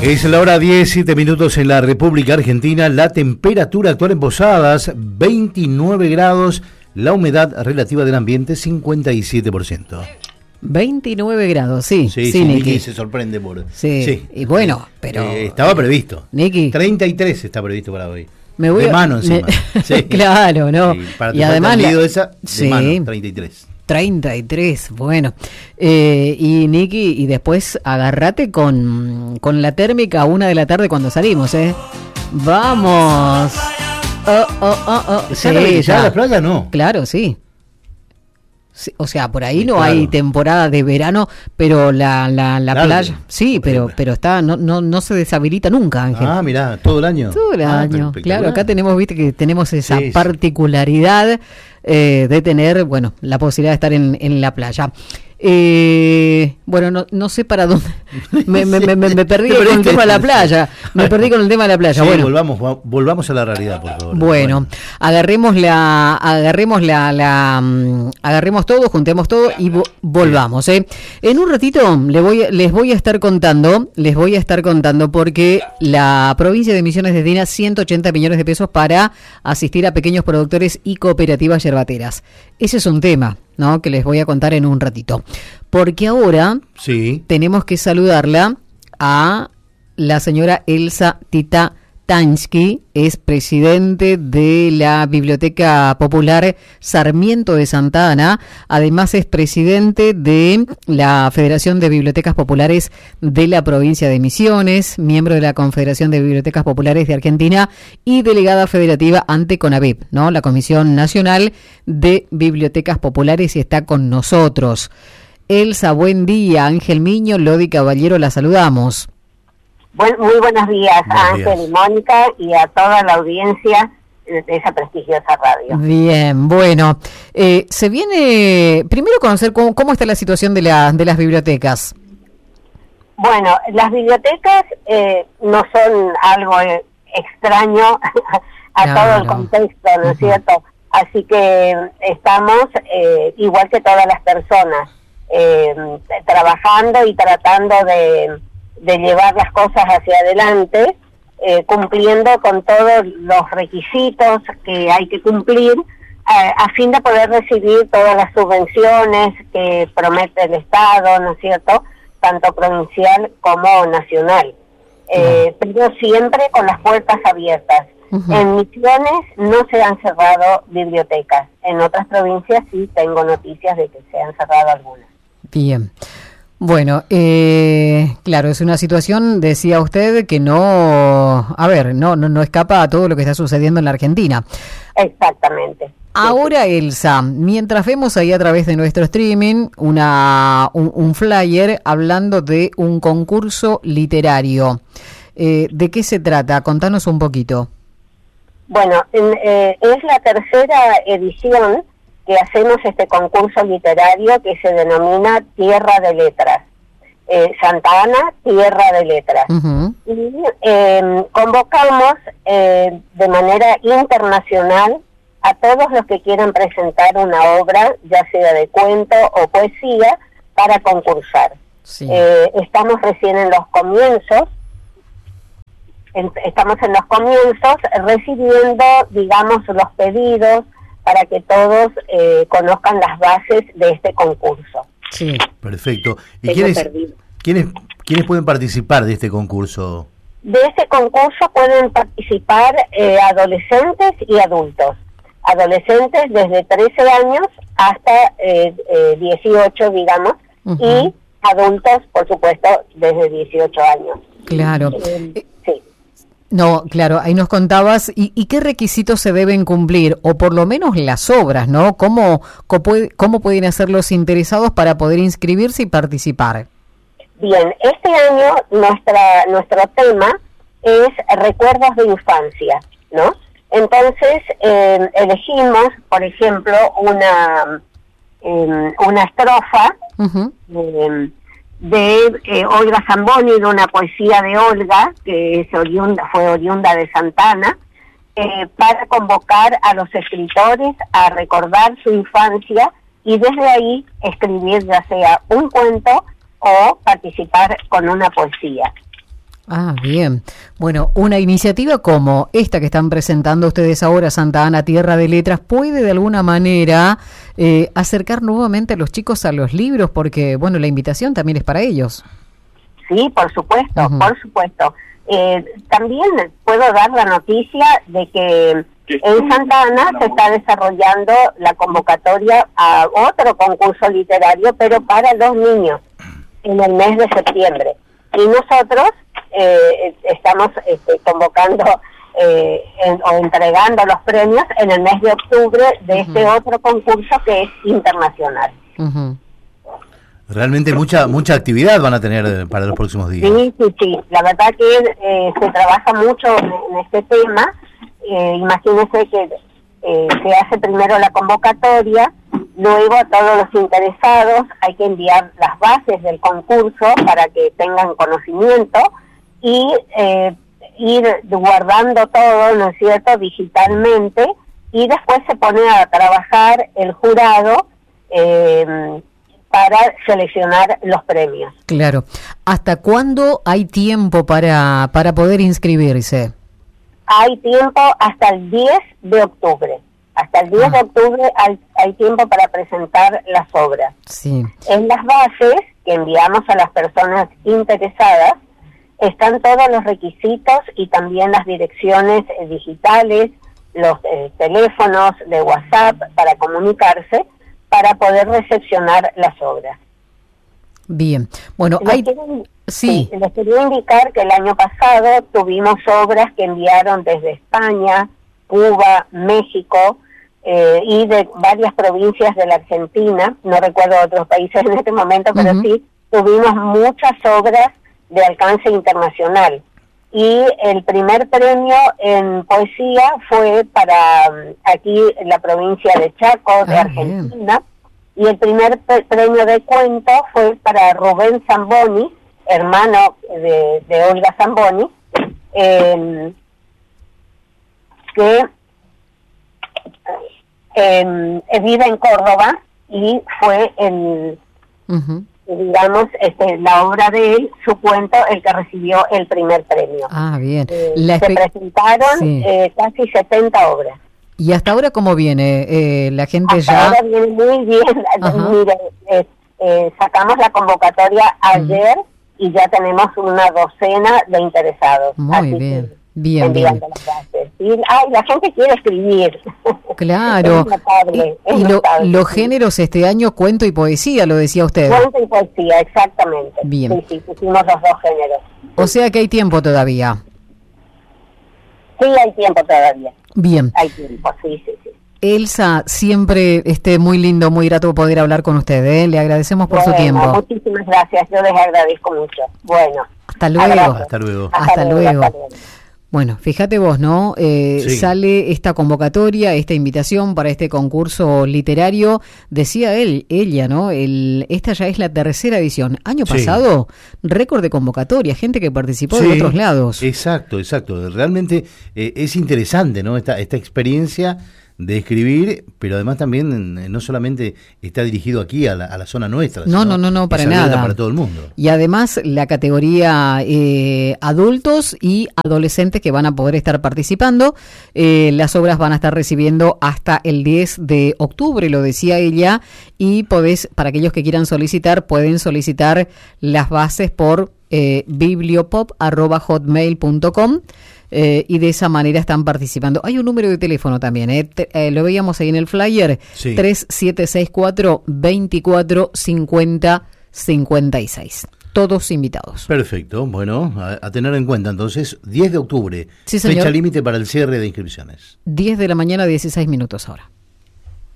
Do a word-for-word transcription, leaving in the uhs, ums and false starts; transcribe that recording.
Es la hora diez, siete minutos en la República Argentina. La temperatura actual en Posadas, veintinueve grados. La humedad relativa del ambiente, cincuenta y siete por ciento. veintinueve grados, sí. Sí, sí, sí, Nicky. Nicky se sorprende por... Sí, sí. y bueno, pero... Eh, estaba previsto. Nicky. treinta y tres está previsto para hoy. Me voy de a... mano encima. Me... Sí. Claro, ¿no? Sí, para y además... La... La... esa, de sí. mano, treinta y tres. treinta y tres, bueno. Eh, y Nicky, y después agarrate con, con la térmica a una de la tarde cuando salimos, ¿eh? ¡Vamos! Oh, oh, oh, oh. Sí, ya a la playa no. Claro, sí. Sí, o sea, por ahí sí, no claro. hay temporada de verano, pero la, la, la Claro, playa, sí, pero pero está no no no se deshabilita nunca, Ángel. Ah, mirá, todo el año. Todo el ah, año, claro. Acá tenemos, viste, que tenemos esa sí, particularidad eh, de tener, bueno, la posibilidad de estar en, en la playa. Eh, bueno, no, no sé para dónde. Me, me, me, me perdí con el tema de la playa. Me perdí con el tema de la playa. Sí, bueno, volvamos, volvamos a la realidad, por favor. Bueno, bueno. agarremos la, agarremos la, la, um, agarremos todo, juntemos todo y vo- volvamos. ¿eh? En un ratito le voy, les voy a estar contando, les voy a estar contando porque la provincia de Misiones destina ciento ochenta millones de pesos para asistir a pequeños productores y cooperativas yerbateras. Ese es un tema, ¿no? Que les voy a contar en un ratito. Porque ahora sí. tenemos que saludarla a la señora Elsa Tita Tansky, es presidente de la Biblioteca Popular Sarmiento de Santa Ana, además es presidente de la Federación de Bibliotecas Populares de la provincia de Misiones, miembro de la Confederación de Bibliotecas Populares de Argentina y delegada federativa ante CONABIP, ¿no? La Comisión Nacional de Bibliotecas Populares, y está con nosotros. Elsa, buen día. Ángel Miño, Lodi Caballero, la saludamos. Buen, muy buenos días buenos a Ángel días. y Mónica y a toda la audiencia de esa prestigiosa radio. Bien, bueno, eh, se viene primero conocer cómo, cómo está la situación de, la, de las bibliotecas. Bueno, las bibliotecas eh, no son algo eh, extraño a Claro. todo el contexto, ¿no es Uh-huh. cierto? Así que estamos, eh, igual que todas las personas, eh, trabajando y tratando de... de llevar las cosas hacia adelante, eh, cumpliendo con todos los requisitos que hay que cumplir a, a fin de poder recibir todas las subvenciones que promete el Estado, ¿no es cierto?, tanto provincial como nacional. Eh, pero siempre con las puertas abiertas. Uh-huh. En Misiones no se han cerrado bibliotecas, en otras provincias sí tengo noticias de que se han cerrado algunas. Bien. Bueno, eh, claro, es una situación, decía usted, que no, a ver, no, no, no escapa a todo lo que está sucediendo en la Argentina. Exactamente. Ahora, Elsa, mientras vemos ahí a través de nuestro streaming una un, un flyer hablando de un concurso literario, eh, ¿de qué se trata? Contanos un poquito. Bueno, en, eh, es la tercera edición que hacemos este concurso literario que se denomina Tierra de Letras. Eh, Santa Ana, Tierra de Letras. Uh-huh. Y eh, convocamos eh, de manera internacional a todos los que quieran presentar una obra, ya sea de cuento o poesía, para concursar. Sí. Eh, estamos recién en los comienzos, en, estamos en los comienzos recibiendo, digamos, los pedidos para que todos eh, conozcan las bases de este concurso. Sí. Perfecto. ¿Y quiénes, quiénes, quiénes pueden participar de este concurso? De este concurso pueden participar eh, adolescentes y adultos. Adolescentes desde trece años hasta eh, eh, dieciocho, digamos, uh-huh. y adultos, por supuesto, desde dieciocho años. Claro. Eh, sí. No, claro, ahí nos contabas, ¿y, y qué requisitos se deben cumplir? O por lo menos las obras, ¿no? ¿Cómo, cómo, puede, cómo pueden hacer los interesados para poder inscribirse y participar? Bien, este año nuestra nuestro tema es recuerdos de infancia, ¿no? Entonces, eh, elegimos, por ejemplo, una, eh, una estrofa uh-huh. eh, de eh, Olga Zamboni, de una poesía de Olga, que es oriunda, fue oriunda de Santa Ana, eh, para convocar a los escritores a recordar su infancia y desde ahí escribir ya sea un cuento o participar con una poesía. Ah, bien. Bueno, una iniciativa como esta que están presentando ustedes ahora, Santa Ana, Tierra de Letras, puede de alguna manera eh, acercar nuevamente a los chicos a los libros, porque, bueno, la invitación también es para ellos. Sí, por supuesto, Uh-huh. por supuesto. Eh, también puedo dar la noticia de que en Santa Ana se está desarrollando la convocatoria a otro concurso literario, pero para los niños, en el mes de septiembre. Y nosotros eh, estamos este, convocando eh, en, o entregando los premios en el mes de octubre de uh-huh. este otro concurso que es internacional. Uh-huh. Realmente mucha mucha actividad van a tener para los próximos días. Sí, sí, sí. La verdad que eh, se trabaja mucho en, en este tema. Eh, imagínense que eh, se hace primero la convocatoria, luego a todos los interesados hay que enviar las bases del concurso para que tengan conocimiento y eh, ir guardando todo, ¿no es cierto?, digitalmente, y después se pone a trabajar el jurado eh, para seleccionar los premios. Claro. ¿Hasta cuándo hay tiempo para, para poder inscribirse? Hay tiempo hasta el diez de octubre. Hasta el diez ah. de octubre hay, hay tiempo para presentar las obras. Sí. En las bases que enviamos a las personas interesadas están todos los requisitos y también las direcciones eh, digitales, los eh, teléfonos de WhatsApp para comunicarse, para poder recepcionar las obras. Bien. Bueno, les hay... quiero, sí. sí. Les quería indicar que el año pasado tuvimos obras que enviaron desde España, Cuba, México eh, y de varias provincias de la Argentina. No recuerdo otros países en este momento, pero uh-huh. sí tuvimos muchas obras de alcance internacional. Y el primer premio en poesía fue para um, aquí en la provincia de Chaco, de ah, Argentina, bien. Y el primer pre- premio de cuento fue para Rubén Zamboni, hermano de, de Olga Zamboni, eh, que eh, vive en Córdoba y fue el... Uh-huh. digamos, este, la obra de él, su cuento, el que recibió el primer premio. Ah, bien. Eh, la se espe- presentaron sí. eh, casi setenta obras. ¿Y hasta ahora cómo viene? Eh, la gente hasta ya... ahora viene muy bien. Mire, eh, eh, sacamos la convocatoria ayer uh-huh. y ya tenemos una docena de interesados. Muy Así bien. Que, Bien, bien. Las bases. Y, ay, la gente quiere escribir. Claro. Es notable, es y lo, notable, los sí. géneros este año, cuento y poesía, lo decía usted. Cuento y poesía, exactamente. Bien. Sí, sí, pusimos los dos géneros. O sea que hay tiempo todavía. Sí, hay tiempo todavía. Bien. Hay tiempo, sí, sí, sí. Elsa, siempre este muy lindo, muy grato poder hablar con usted, ¿eh? Le agradecemos por bueno, su tiempo. Muchísimas gracias, yo les agradezco mucho. Bueno. Hasta luego. Abrazo. Hasta luego. Hasta, hasta luego. luego. Hasta luego. Bueno, fíjate vos, ¿no? Eh, sí. Sale esta convocatoria, esta invitación para este concurso literario. Decía él, ella, ¿no? El, esta ya es la tercera edición. Año sí. pasado, récord de convocatoria, gente que participó sí. de otros lados. Exacto, exacto. Realmente eh, es interesante, ¿no? Esta, esta experiencia de escribir, pero además también eh, no solamente está dirigido aquí a la, a la zona nuestra. No, no, no, no, para nada. Para todo el mundo. Y además la categoría eh, adultos y adolescentes que van a poder estar participando. Eh, las obras van a estar recibiendo hasta el diez de octubre, lo decía ella, y podés, para aquellos que quieran solicitar, pueden solicitar las bases por eh, bibliopop arroba hotmail punto com. Eh, y de esa manera están participando. Hay un número de teléfono también, ¿eh? Te, eh, lo veíamos ahí en el flyer, sí. tres siete seis cuatro, veinticuatro cincuenta cincuenta y seis. Todos invitados. Perfecto, bueno, a, a tener en cuenta entonces, diez de octubre, sí, fecha límite para el cierre de inscripciones. diez de la mañana, dieciséis minutos ahora.